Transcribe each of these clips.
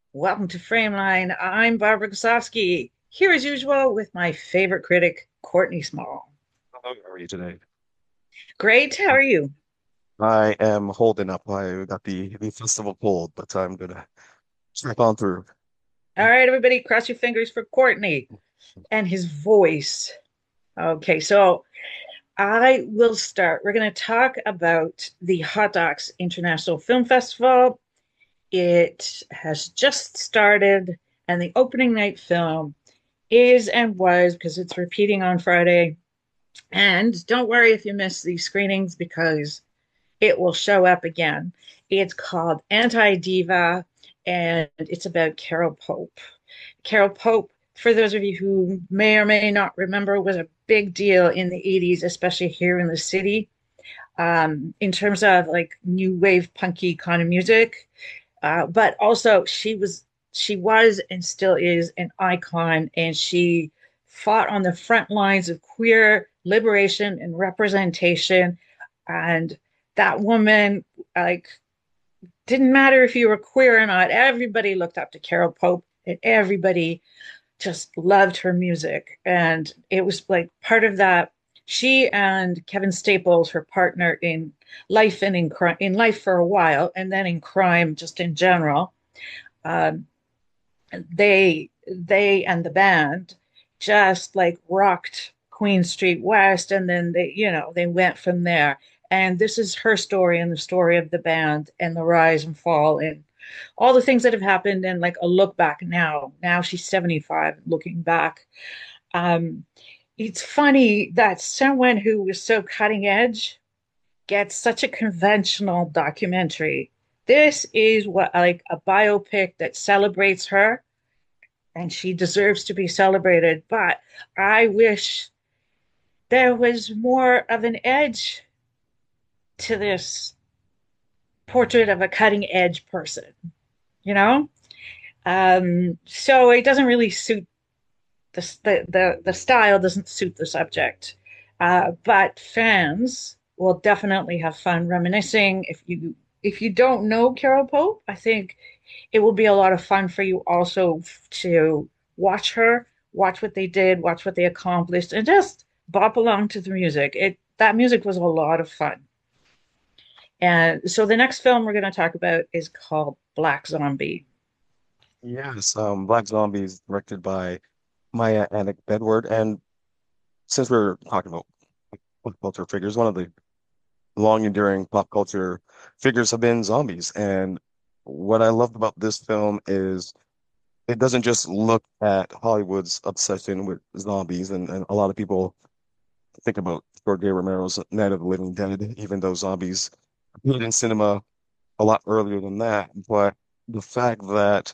Welcome to Frameline. I'm Barbara Kosofsky, here as usual with my favorite critic, Courtney Small. How are you today? Great, how are you? I am holding up. I got the festival cold, but I'm gonna strap on through. All right, everybody, cross your fingers for Courtney and his voice. Okay, so I will start. We're going to talk about the Hot Docs International Film Festival. It has just started, and the opening night film is and was, because it's repeating on Friday. And don't worry if you miss these screenings because it will show up again. It's called Anti Diva, and it's about Carol Pope. Carol Pope, for those of you who may or may not remember, was a big deal in the 80s, especially here in the city, in terms of like new wave punky kind of music. But also, she was and still is an icon, and she fought on the front lines of queer liberation and representation. And that woman, like, didn't matter if you were queer or not, everybody looked up to Carol Pope, and everybody just loved her music. And it was like part of that. She and Kevin Staples, her partner in life and in crime, in life for a while, and then in crime just in general, um, they and the band just like rocked Queen Street West, and then they went from there. And this is her story and the story of the band and the rise and fall and all the things that have happened, and like a look back now. Now she's 75, looking back. Um, it's funny that someone who was so cutting edge gets such a conventional documentary. This is what like a biopic that celebrates her, and she deserves to be celebrated. But I wish there was more of an edge to this portrait of a cutting edge person, you know? So it doesn't really suit the style doesn't suit the subject. But fans will definitely have fun reminiscing. If you don't know Carol Pope, I think it will be a lot of fun for you also to watch her, watch what they did, watch what they accomplished, and just bop along to the music. It That music was a lot of fun. And so the next film we're going to talk about is called Black Zombie. Yes, Black Zombies, directed by Maya Anik Bedward. And since we're talking about pop culture figures, one of the long enduring pop culture figures have been zombies. And what I loved about this film is it doesn't just look at Hollywood's obsession with zombies, and a lot of people think about George A. Romero's Night of the Living Dead, even though zombies appeared in cinema a lot earlier than that. But the fact that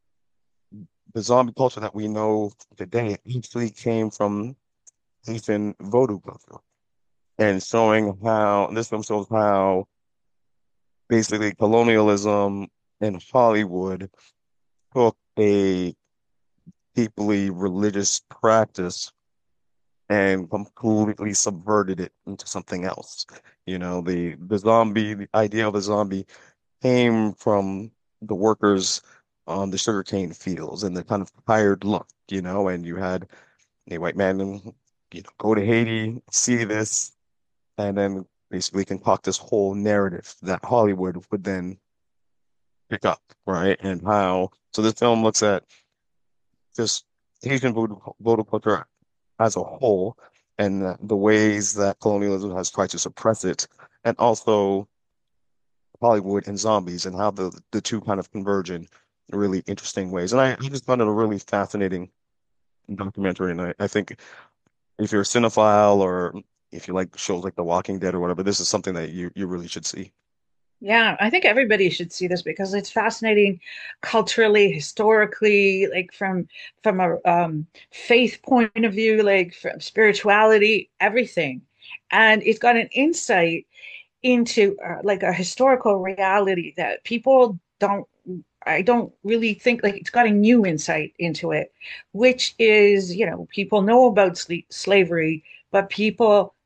the zombie culture that we know today actually came from Haitian voodoo culture, and showing how this film shows how basically colonialism in Hollywood took a deeply religious practice and completely subverted it into something else. You know, the idea of a zombie came from the workers on the sugarcane fields and the kind of tired look, and you had a white man, go to Haiti, see this, and then basically concoct this whole narrative that Hollywood would then pick up, right? And so this film looks at just Haitian voodoo culture as a whole, and the ways that colonialism has tried to suppress it, and also Hollywood and zombies, and how the two kind of converge in really interesting ways. And I just found it a really fascinating documentary. And I think if you're a cinephile, or if you like shows like The Walking Dead or whatever, this is something that you really should see. Yeah, I think everybody should see this because it's fascinating culturally, historically, like from a faith point of view, like from spirituality, everything. And it's got an insight into like a historical reality that people don't I don't really think, like, it's got a new insight into it, which is, people know about slavery, but people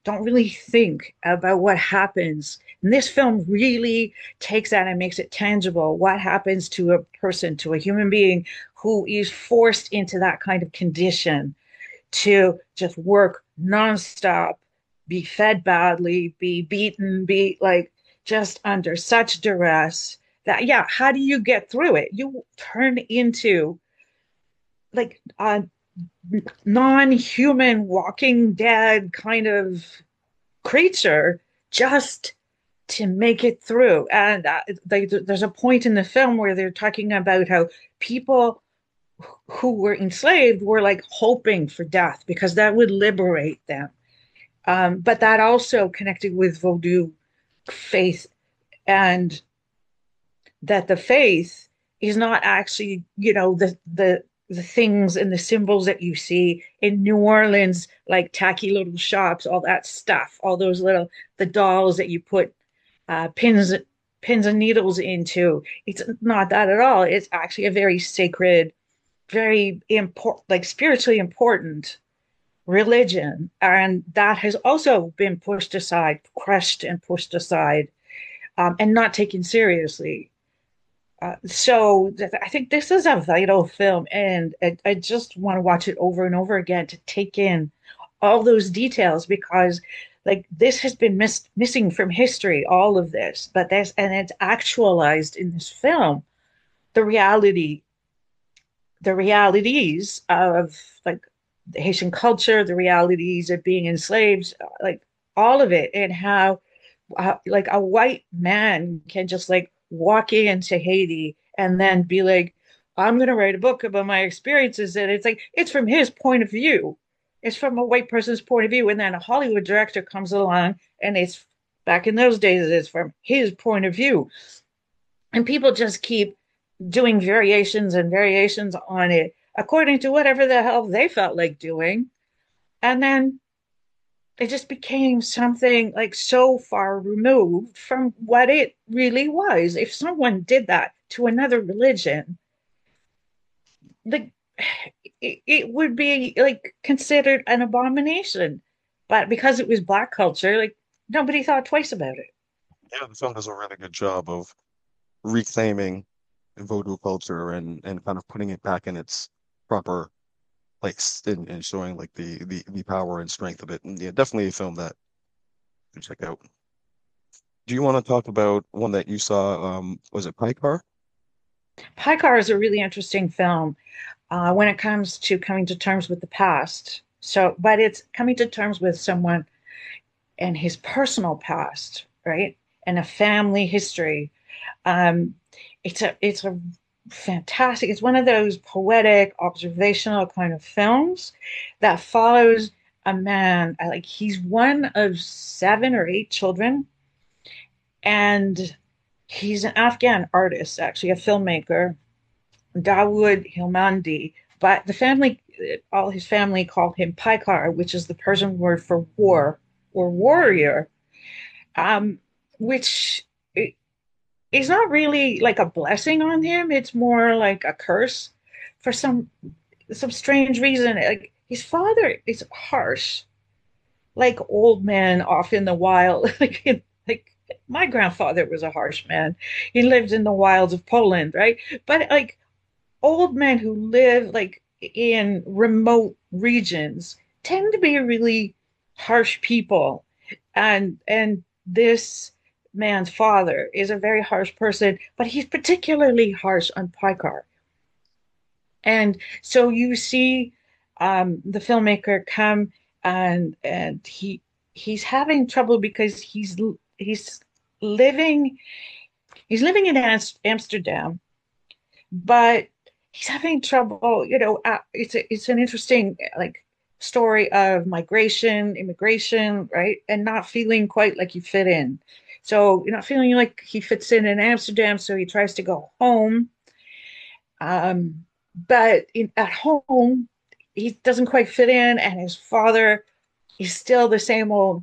don't really think about what happens. And this film really takes that and makes it tangible. What happens to a person, to a human being who is forced into that kind of condition to just work nonstop, be fed badly, be beaten, be like just under such duress that, yeah, how do you get through it? You turn into like a non-human walking dead kind of creature just to make it through. And there's a point in the film where they're talking about how people who were enslaved were like hoping for death because that would liberate them. But that also connected with Vodou faith, and that the faith is not actually, the things and the symbols that you see in New Orleans, like tacky little shops, all that stuff, all those little the dolls that you put pins and needles into. It's not that at all. It's actually a very sacred, very important, like spiritually important religion, and that has also been pushed aside, crushed and pushed aside, and not taken seriously. I think this is a vital film, and I just want to watch it over and over again to take in all those details because, like, this has been missing from history, all of this, but this, and it's actualized in this film, the reality, the realities of like the Haitian culture, the realities of being enslaved, like all of it, and how like a white man can just like walk into Haiti and then be like, I'm going to write a book about my experiences. And it's like, it's from his point of view. It's from a white person's point of view. And then a Hollywood director comes along and it's back in those days, it's from his point of view. And people just keep doing variations and variations on it according to whatever the hell they felt like doing. And then it just became something like so far removed from what it really was. If someone did that to another religion, like it would be like considered an abomination. But because it was black culture, like nobody thought twice about it. Yeah, the film does a really good job of reclaiming voodoo culture and kind of putting it back in its proper place and showing like the power and strength of it. And yeah, definitely a film that you check out. Do you want to talk about one that you saw? Was it Pie Car? Pie Car is a really interesting film when it comes to coming to terms with the past. So, but it's coming to terms with someone and his personal past, right? And a family history. Um, it's a fantastic. It's one of those poetic, observational kind of films that follows a man. Like he's one of seven or eight children, and he's an Afghan artist, actually a filmmaker, Dawood Hilmandi. But the family, all his family called him Paikar, which is the Persian word for war or warrior, um, which is not really like a blessing on him. It's more like a curse for some strange reason. Like his father is harsh, like old men off in the wild. Like my grandfather was a harsh man. He lived in the wilds of Poland, right? But like old men who live like in remote regions tend to be really harsh people. And this man's father is a very harsh person, but he's particularly harsh on Pykar. And so you see the filmmaker come and he's having trouble because he's living he's living in Amsterdam, but he's having trouble. It's an interesting like story of migration, immigration, right, and not feeling quite like you fit in. So you're not feeling like he fits in Amsterdam, so he tries to go home. But at home, he doesn't quite fit in, and his father is still the same old,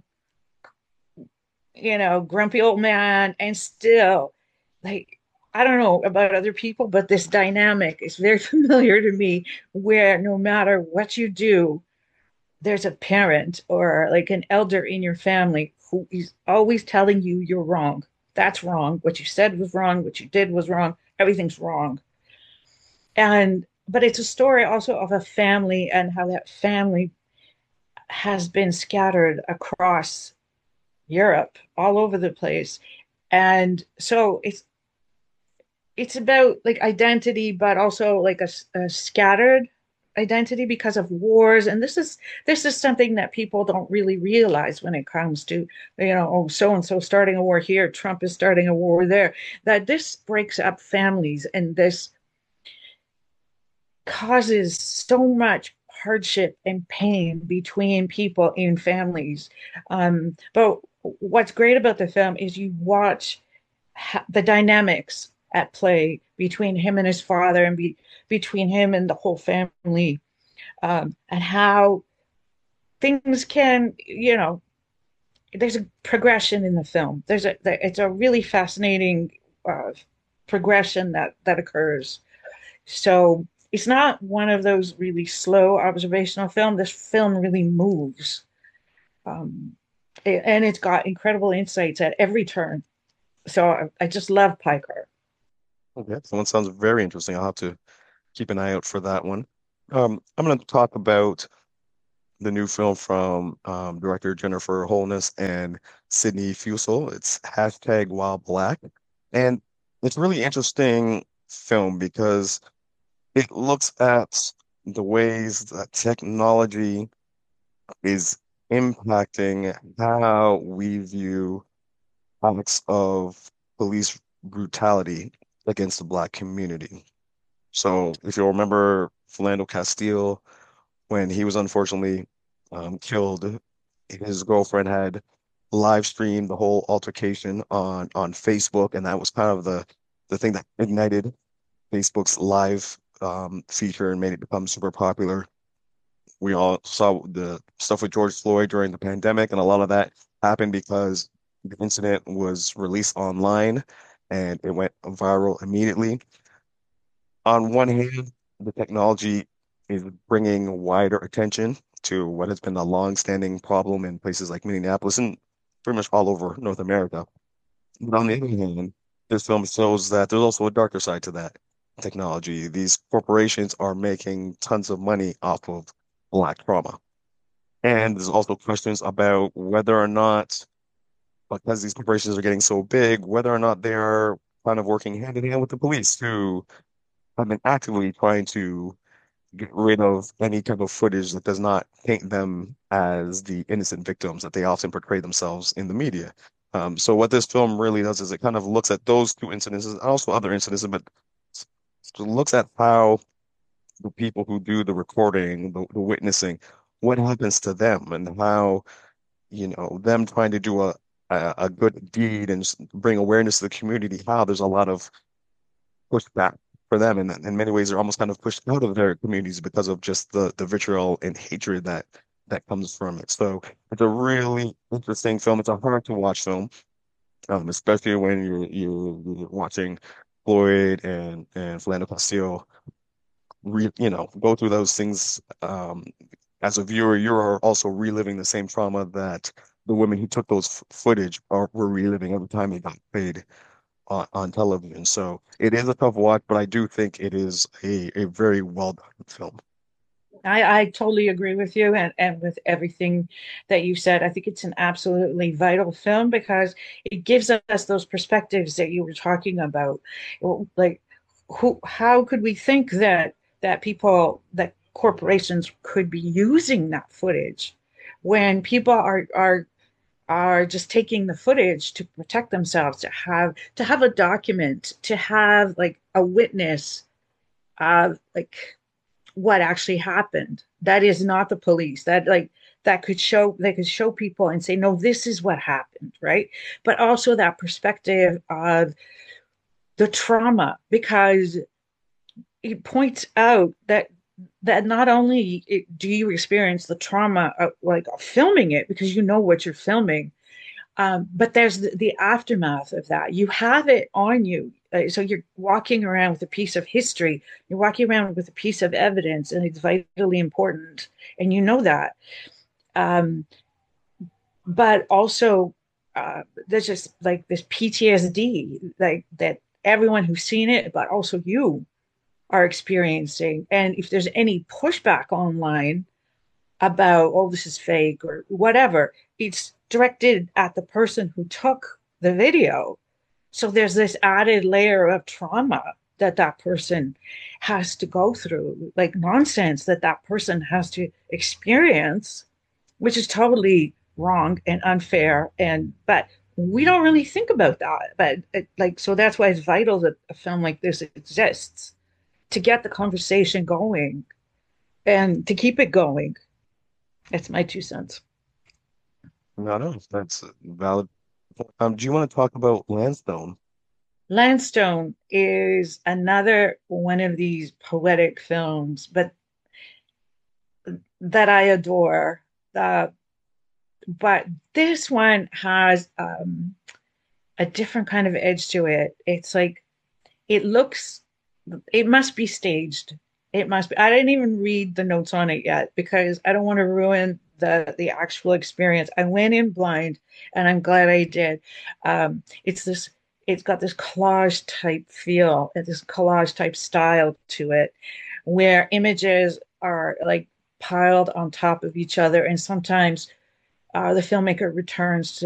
grumpy old man, and still like I don't know about other people, but this dynamic is very familiar to me where no matter what you do, there's a parent or like an elder in your family who is always telling you you're wrong. That's wrong. What you said was wrong. What you did was wrong. Everything's wrong. And but it's a story also of a family and how that family has been scattered across Europe, all over the place. And so it's about like identity, but also like a scattered identity because of wars. And this is something that people don't really realize when it comes to, oh, so and so starting a war here, Trump is starting a war there, that this breaks up families and this causes so much hardship and pain between people in families. But what's great about the film is you watch the dynamics at play between him and his father and between him and the whole family, and how things can, there's a progression in the film. It's a really fascinating uh, progression that occurs. So it's not one of those really slow observational film. This film really moves, um, and it's got incredible insights at every turn. So I just love Piker. Okay, so one sounds very interesting. I'll have to keep an eye out for that one. I'm going to talk about the new film from director Jennifer Holness and Sydney Fusel. It's hashtag While Black. And it's a really interesting film because it looks at the ways that technology is impacting how we view acts of police brutality against the Black community. So if you'll remember Philando Castile, when he was unfortunately killed, his girlfriend had live streamed the whole altercation on Facebook, and that was kind of the thing that ignited Facebook's live feature and made it become super popular. We all saw the stuff with George Floyd during the pandemic, and a lot of that happened because the incident was released online and it went viral immediately. On one hand, the technology is bringing wider attention to what has been a long-standing problem in places like Minneapolis and pretty much all over North America. But on the other hand, this film shows that there's also a darker side to that technology. These corporations are making tons of money off of Black trauma. And there's also questions about whether or not, because these corporations are getting so big, whether or not they are kind of working hand in hand with the police who have been actively trying to get rid of any type of footage that does not paint them as the innocent victims that they often portray themselves in the media. So what this film really does is it kind of looks at those two incidences and also other incidences, but looks at how the people who do the recording, the witnessing, what happens to them and how, them trying to do a good deed and bring awareness to the community, how there's a lot of pushback for them. And in many ways, they're almost kind of pushed out of their communities because of just the vitriol and hatred that comes from it. So it's a really interesting film. It's a hard to watch film, especially when you're watching Floyd and Philando Castile go through those things. As a viewer, you're also reliving the same trauma that the women who took those footage were reliving every time they got paid on television. So it is a tough watch, but I do think it is a very well done film. I totally agree with you and with everything that you said. I think it's an absolutely vital film because it gives us those perspectives that you were talking about. Like how could we think that corporations could be using that footage when people are just taking the footage to protect themselves, to have a document, to have like a witness of like what actually happened. That is not the police. That could show people and say, no, this is what happened, right? But also that perspective of the trauma, because it points out that not only do you experience the trauma of like filming it because you know what you're filming, but there's the aftermath of that. You have it on you. So you're walking around with a piece of history, you're walking around with a piece of evidence, and it's vitally important, and you know that. Um, but also, there's just like this PTSD, like that everyone who's seen it, but also you are experiencing. And if there's any pushback online about, oh, this is fake or whatever, it's directed at the person who took the video. So there's this added layer of trauma that that person has to go through, like nonsense that that person has to experience, which is totally wrong and unfair. And but we don't really think about that. But like, so that's why it's vital that a film like this exists to get the conversation going and to keep it going. That's my 2 cents. No, no, that's valid. Do you want to talk about Landstone? Landstone is another one of these poetic films, but that I adore. Uh, but this one has a different kind of edge to it. It's like it looks, it must be staged. It must be. I didn't even read the notes on it yet because I don't want to ruin the actual experience. I went in blind, and I'm glad I did. It's this. It's got this collage type feel and this collage type style to it, where images are like piled on top of each other, and sometimes the filmmaker returns to